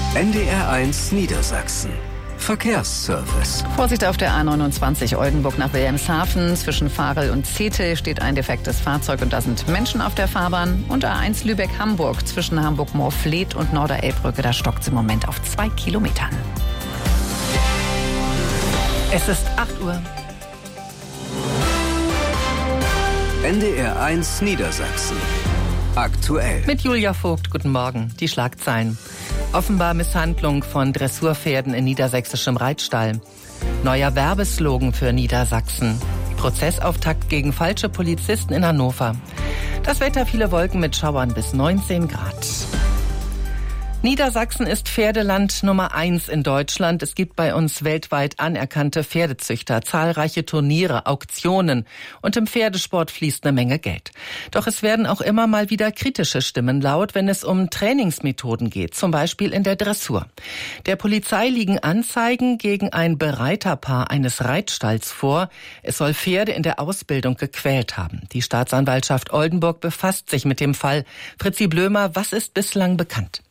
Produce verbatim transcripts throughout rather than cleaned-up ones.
N D R eins Niedersachsen. Verkehrsservice. Vorsicht auf der A neunundzwanzig Oldenburg nach Wilhelmshaven. Zwischen Varel und Zetel steht ein defektes Fahrzeug und da sind Menschen auf der Fahrbahn. Und A eins Lübeck-Hamburg zwischen Hamburg-Moorfleet und Norderelbbrücke, da stockt es im Moment auf zwei Kilometern. Es ist acht Uhr. N D R eins Niedersachsen. Aktuell. Mit Julia Vogt, guten Morgen. Die Schlagzeilen. Offenbar Misshandlung von Dressurpferden in niedersächsischem Reitstall. Neuer Werbeslogan für Niedersachsen. Prozessauftakt gegen falsche Polizisten in Hannover. Das Wetter, viele Wolken mit Schauern bis neunzehn Grad. Niedersachsen ist Pferdeland Nummer eins in Deutschland. Es gibt bei uns weltweit anerkannte Pferdezüchter, zahlreiche Turniere, Auktionen und im Pferdesport fließt eine Menge Geld. Doch es werden auch immer mal wieder kritische Stimmen laut, wenn es um Trainingsmethoden geht, zum Beispiel in der Dressur. Der Polizei liegen Anzeigen gegen ein Bereiterpaar eines Reitstalls vor. Es soll Pferde in der Ausbildung gequält haben. Die Staatsanwaltschaft Oldenburg befasst sich mit dem Fall. Fritzi Blömer, was ist bislang bekannt?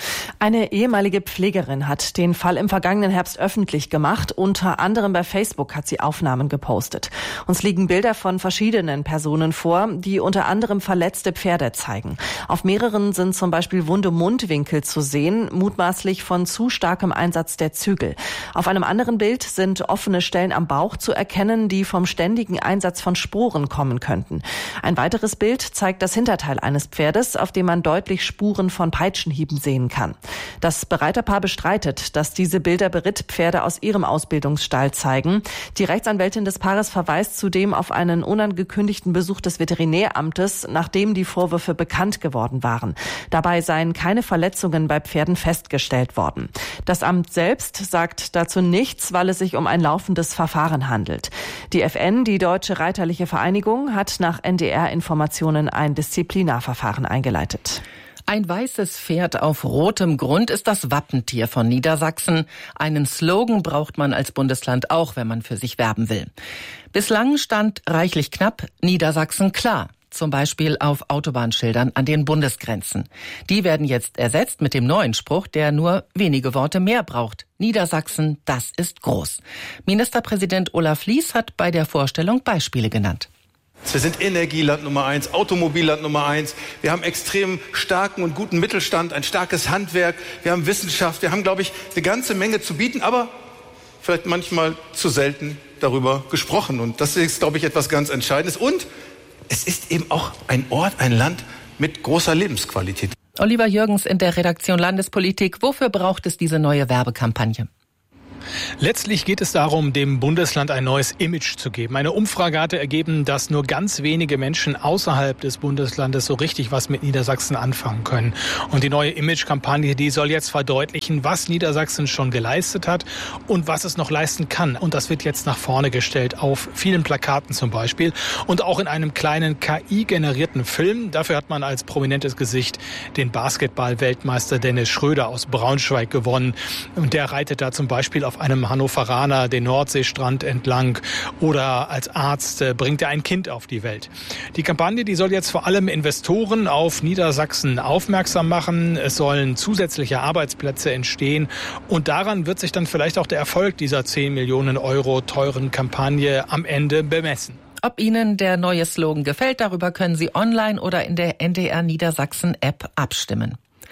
Eine ehemalige Pflegerin hat den Fall im vergangenen Herbst öffentlich gemacht. Unter anderem bei Facebook hat sie Aufnahmen gepostet. Uns liegen Bilder von verschiedenen Personen vor, die unter anderem verletzte Pferde zeigen. Auf mehreren sind zum Beispiel wunde Mundwinkel zu sehen, mutmaßlich von zu starkem Einsatz der Zügel. Auf einem anderen Bild sind offene Stellen am Bauch zu erkennen, die vom ständigen Einsatz von Sporen kommen könnten. Ein weiteres Bild zeigt das Hinterteil eines Pferdes, auf dem man deutlich Spuren von Peitschenhieben sehen kann. Das Bereiterpaar bestreitet, dass diese Bilder Berittpferde aus ihrem Ausbildungsstall zeigen. Die Rechtsanwältin des Paares verweist zudem auf einen unangekündigten Besuch des Veterinäramtes, nachdem die Vorwürfe bekannt geworden waren. Dabei seien keine Verletzungen bei Pferden festgestellt worden. Das Amt selbst sagt dazu nichts, weil es sich um ein laufendes Verfahren handelt. Die F N, die Deutsche Reiterliche Vereinigung, hat nach N D R-Informationen ein Disziplinarverfahren eingeleitet. Ein weißes Pferd auf rotem Grund ist das Wappentier von Niedersachsen. Einen Slogan braucht man als Bundesland auch, wenn man für sich werben will. Bislang stand reichlich knapp Niedersachsen klar. Zum Beispiel auf Autobahnschildern an den Bundesgrenzen. Die werden jetzt ersetzt mit dem neuen Spruch, der nur wenige Worte mehr braucht. Niedersachsen, das ist groß. Ministerpräsident Olaf Lies hat bei der Vorstellung Beispiele genannt. Wir sind Energieland Nummer eins, Automobilland Nummer eins. Wir haben extrem starken und guten Mittelstand, ein starkes Handwerk. Wir haben Wissenschaft. Wir haben, glaube ich, eine ganze Menge zu bieten, aber vielleicht manchmal zu selten darüber gesprochen. Und das ist, glaube ich, etwas ganz Entscheidendes. Und es ist eben auch ein Ort, ein Land mit großer Lebensqualität. Oliver Jürgens in der Redaktion Landespolitik. Wofür braucht es diese neue Werbekampagne? Letztlich geht es darum, dem Bundesland ein neues Image zu geben. Eine Umfrage hatte ergeben, dass nur ganz wenige Menschen außerhalb des Bundeslandes so richtig was mit Niedersachsen anfangen können. Und die neue Image-Kampagne, die soll jetzt verdeutlichen, was Niedersachsen schon geleistet hat und was es noch leisten kann. Und das wird jetzt nach vorne gestellt, auf vielen Plakaten zum Beispiel und auch in einem kleinen K I-generierten Film. Dafür hat man als prominentes Gesicht den Basketball-Weltmeister Dennis Schröder aus Braunschweig gewonnen. Und der reitet da zum Beispiel auf einem Hannoveraner den Nordseestrand entlang oder als Arzt äh, bringt er ein Kind auf die Welt. Die Kampagne, die soll jetzt vor allem Investoren auf Niedersachsen aufmerksam machen. Es sollen zusätzliche Arbeitsplätze entstehen und daran wird sich dann vielleicht auch der Erfolg dieser zehn Millionen Euro teuren Kampagne am Ende bemessen. Ob Ihnen der neue Slogan gefällt, darüber können Sie online oder in der N D R Niedersachsen App abstimmen.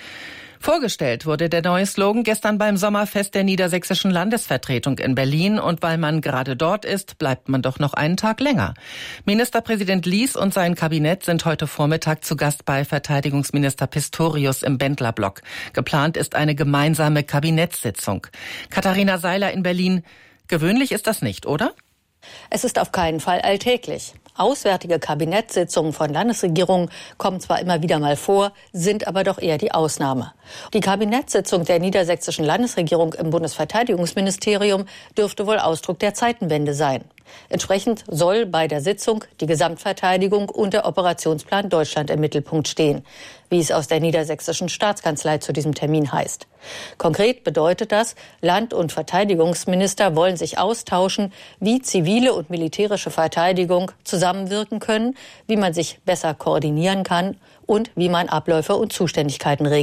Vorgestellt wurde der neue Slogan gestern beim Sommerfest der Niedersächsischen Landesvertretung in Berlin. Und weil man gerade dort ist, bleibt man doch noch einen Tag länger. Ministerpräsident Lies und sein Kabinett sind heute Vormittag zu Gast bei Verteidigungsminister Pistorius im Bendlerblock. Geplant ist eine gemeinsame Kabinettssitzung. Katharina Seiler in Berlin. Gewöhnlich ist das nicht, oder? Es ist auf keinen Fall alltäglich. Auswärtige Kabinettssitzungen von Landesregierungen kommen zwar immer wieder mal vor, sind aber doch eher die Ausnahme. Die Kabinettssitzung der niedersächsischen Landesregierung im Bundesverteidigungsministerium dürfte wohl Ausdruck der Zeitenwende sein. Entsprechend soll bei der Sitzung die Gesamtverteidigung und der Operationsplan Deutschland im Mittelpunkt stehen, wie es aus der niedersächsischen Staatskanzlei zu diesem Termin heißt. Konkret bedeutet das, Land- und Verteidigungsminister wollen sich austauschen, wie zivile und militärische Verteidigung zusammenwirken können, wie man sich besser koordinieren kann und wie man Abläufe und Zuständigkeiten regelt.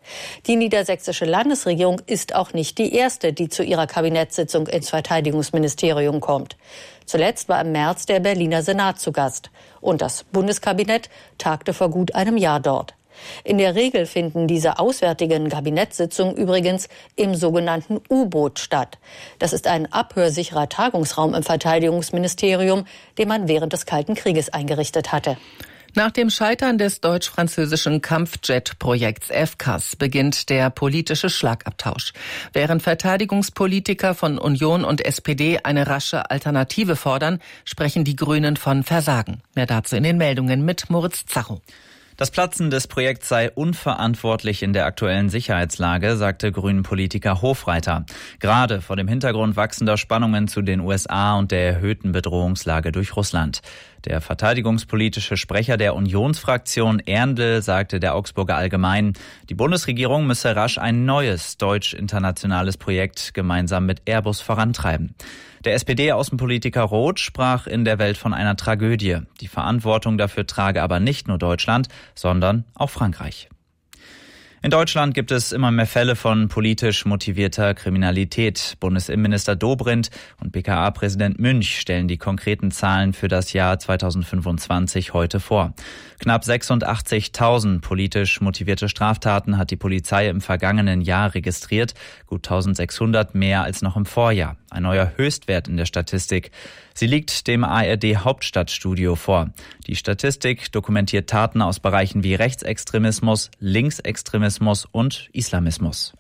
Die niedersächsische Landesregierung ist auch nicht die erste, die zu ihrer Kabinettssitzung ins Verteidigungsministerium kommt. Zuletzt war im März der Berliner Senat zu Gast. Und das Bundeskabinett tagte vor gut einem Jahr dort. In der Regel finden diese auswärtigen Kabinettssitzungen übrigens im sogenannten U-Boot statt. Das ist ein abhörsicherer Tagungsraum im Verteidigungsministerium, den man während des Kalten Krieges eingerichtet hatte. Nach dem Scheitern des deutsch-französischen Kampfjet-Projekts F C A S beginnt der politische Schlagabtausch. Während Verteidigungspolitiker von Union und S P D eine rasche Alternative fordern, sprechen die Grünen von Versagen. Mehr dazu in den Meldungen mit Moritz Zacho. Das Platzen des Projekts sei unverantwortlich in der aktuellen Sicherheitslage, sagte Grünen-Politiker Hofreiter. Gerade vor dem Hintergrund wachsender Spannungen zu den U S A und der erhöhten Bedrohungslage durch Russland. Der verteidigungspolitische Sprecher der Unionsfraktion Erndl sagte der Augsburger Allgemeinen, die Bundesregierung müsse rasch ein neues deutsch-internationales Projekt gemeinsam mit Airbus vorantreiben. Der S P D-Außenpolitiker Roth sprach in der Welt von einer Tragödie. Die Verantwortung dafür trage aber nicht nur Deutschland, sondern auch Frankreich. In Deutschland gibt es immer mehr Fälle von politisch motivierter Kriminalität. Bundesinnenminister Dobrindt und B K A-Präsident Münch stellen die konkreten Zahlen für das Jahr zweitausendfünfundzwanzig heute vor. Knapp sechsundachtzigtausend politisch motivierte Straftaten hat die Polizei im vergangenen Jahr registriert, gut eintausendsechshundert mehr als noch im Vorjahr. Ein neuer Höchstwert in der Statistik. Sie liegt dem A R D-Hauptstadtstudio vor. Die Statistik dokumentiert Taten aus Bereichen wie Rechtsextremismus, Linksextremismus und Islamismus.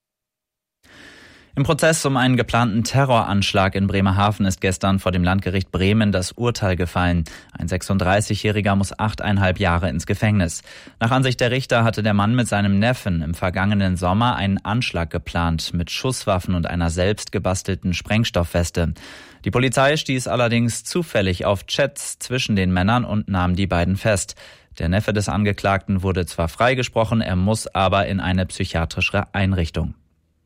Im Prozess um einen geplanten Terroranschlag in Bremerhaven ist gestern vor dem Landgericht Bremen das Urteil gefallen. Ein sechsunddreißigjähriger muss achteinhalb Jahre ins Gefängnis. Nach Ansicht der Richter hatte der Mann mit seinem Neffen im vergangenen Sommer einen Anschlag geplant mit Schusswaffen und einer selbst gebastelten Sprengstoffweste. Die Polizei stieß allerdings zufällig auf Chats zwischen den Männern und nahm die beiden fest. Der Neffe des Angeklagten wurde zwar freigesprochen, er muss aber in eine psychiatrische Einrichtung.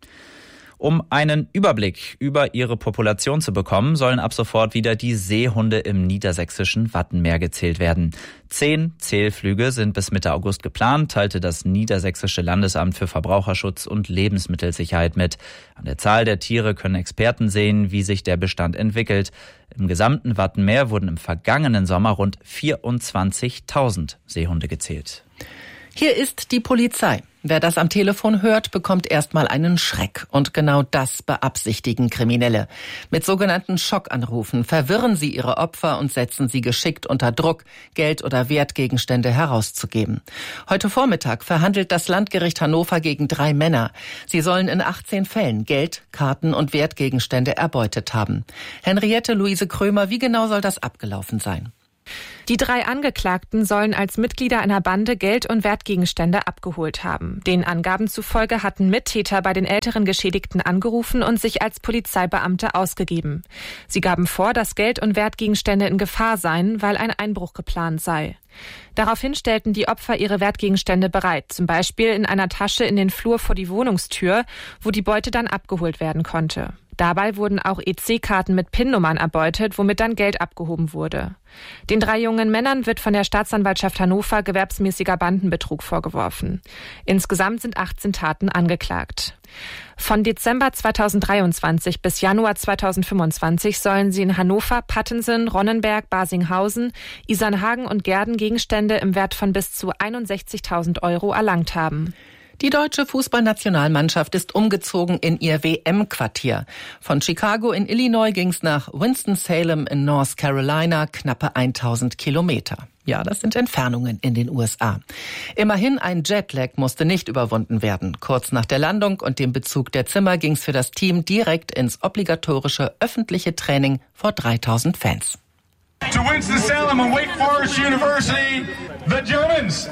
Um einen Überblick über ihre Population zu bekommen, sollen ab sofort wieder die Seehunde im niedersächsischen Wattenmeer gezählt werden. Zehn Zählflüge sind bis Mitte August geplant, teilte das Niedersächsische Landesamt für Verbraucherschutz und Lebensmittelsicherheit mit. An der Zahl der Tiere können Experten sehen, wie sich der Bestand entwickelt. Im gesamten Wattenmeer wurden im vergangenen Sommer rund vierundzwanzigtausend Seehunde gezählt. Hier ist die Polizei. Wer das am Telefon hört, bekommt erstmal einen Schreck. Und genau das beabsichtigen Kriminelle. Mit sogenannten Schockanrufen verwirren sie ihre Opfer und setzen sie geschickt unter Druck, Geld oder Wertgegenstände herauszugeben. Heute Vormittag verhandelt das Landgericht Hannover gegen drei Männer. Sie sollen in achtzehn Fällen Geld, Karten und Wertgegenstände erbeutet haben. Henriette Luise Krömer, wie genau soll das abgelaufen sein? Die drei Angeklagten sollen als Mitglieder einer Bande Geld und Wertgegenstände abgeholt haben. Den Angaben zufolge hatten Mittäter bei den älteren Geschädigten angerufen und sich als Polizeibeamte ausgegeben. Sie gaben vor, dass Geld und Wertgegenstände in Gefahr seien, weil ein Einbruch geplant sei. Daraufhin stellten die Opfer ihre Wertgegenstände bereit, zum Beispiel in einer Tasche in den Flur vor die Wohnungstür, wo die Beute dann abgeholt werden konnte. Dabei wurden auch E C-Karten mit P I N-Nummern erbeutet, womit dann Geld abgehoben wurde. Den drei jungen Männern wird von der Staatsanwaltschaft Hannover gewerbsmäßiger Bandenbetrug vorgeworfen. Insgesamt sind achtzehn Taten angeklagt. Von Dezember zweitausenddreiundzwanzig bis Januar zweitausendfünfundzwanzig sollen sie in Hannover, Pattensen, Ronnenberg, Basinghausen, Isernhagen und Gehrden Gegenstände im Wert von bis zu einundsechzigtausend Euro erlangt haben. Die deutsche Fußballnationalmannschaft ist umgezogen in ihr W M-Quartier. Von Chicago in Illinois ging's nach Winston-Salem in North Carolina, knappe tausend Kilometer. Ja, das sind Entfernungen in den U S A. Immerhin ein Jetlag musste nicht überwunden werden. Kurz nach der Landung und dem Bezug der Zimmer ging's für das Team direkt ins obligatorische öffentliche Training vor dreitausend Fans. To Winston-Salem and Wake Forest University, the Germans.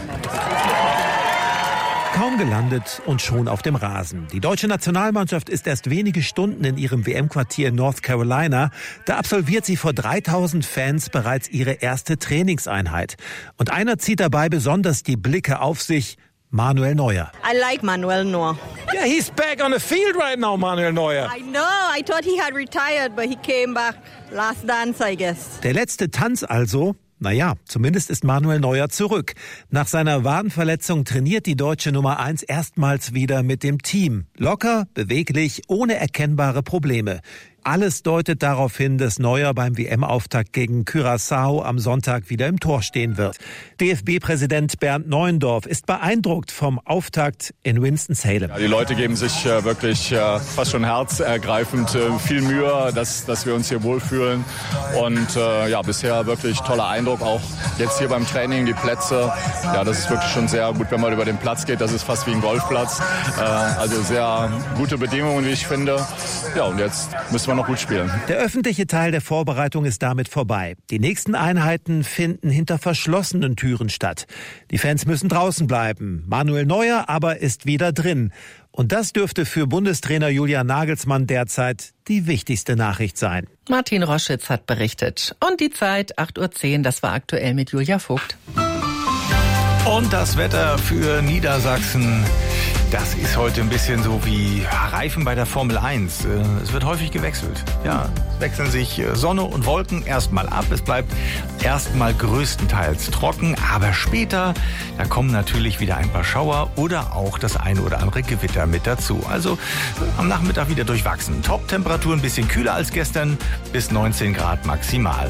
Kaum gelandet und schon auf dem Rasen. Die deutsche Nationalmannschaft ist erst wenige Stunden in ihrem W M-Quartier in North Carolina. Da absolviert sie vor dreitausend Fans bereits ihre erste Trainingseinheit. Und einer zieht dabei besonders die Blicke auf sich: Manuel Neuer. I like Manuel Neuer. Yeah, he's back on the field right now, Manuel Neuer. I know. I thought he had retired, but he came back last dance, I guess. Der letzte Tanz also. Naja, zumindest ist Manuel Neuer zurück. Nach seiner Wadenverletzung trainiert die deutsche Nummer eins erstmals wieder mit dem Team. Locker, beweglich, ohne erkennbare Probleme. Alles deutet darauf hin, dass Neuer beim W M-Auftakt gegen Curaçao am Sonntag wieder im Tor stehen wird. D F B-Präsident Bernd Neuendorf ist beeindruckt vom Auftakt in Winston-Salem. Ja, die Leute geben sich äh, wirklich äh, fast schon herzergreifend äh, viel Mühe, dass, dass wir uns hier wohlfühlen. Und äh, ja, bisher wirklich toller Eindruck, auch jetzt hier beim Training, die Plätze. Ja, das ist wirklich schon sehr gut, wenn man über den Platz geht. Das ist fast wie ein Golfplatz. Äh, also sehr gute Bedingungen, wie ich finde. Ja, und jetzt müssen wir noch gut spielen. Der öffentliche Teil der Vorbereitung ist damit vorbei. Die nächsten Einheiten finden hinter verschlossenen Türen statt. Die Fans müssen draußen bleiben. Manuel Neuer aber ist wieder drin. Und das dürfte für Bundestrainer Julian Nagelsmann derzeit die wichtigste Nachricht sein. Martin Roschitz hat berichtet. Und die Zeit, acht Uhr zehn, das war aktuell mit Julia Vogt. Und das Wetter für Niedersachsen, das ist heute ein bisschen so wie Reifen bei der Formel eins. Es wird häufig gewechselt. Ja, es wechseln sich Sonne und Wolken erstmal ab. Es bleibt erstmal größtenteils trocken, aber später, da kommen natürlich wieder ein paar Schauer oder auch das eine oder andere Gewitter mit dazu. Also am Nachmittag wieder durchwachsen. Top-Temperatur ein bisschen kühler als gestern, bis neunzehn Grad maximal.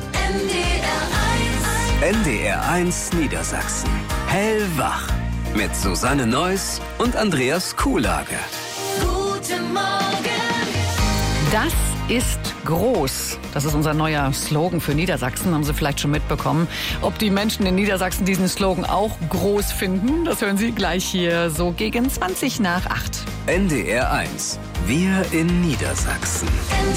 N D R eins Niedersachsen. Hellwach. Mit Susanne Neuss und Andreas Kuhlage. Guten Morgen. Das ist groß. Das ist unser neuer Slogan für Niedersachsen. Haben Sie vielleicht schon mitbekommen. Ob die Menschen in Niedersachsen diesen Slogan auch groß finden, das hören Sie gleich hier so gegen zwanzig nach acht. N D R eins. Wir in Niedersachsen.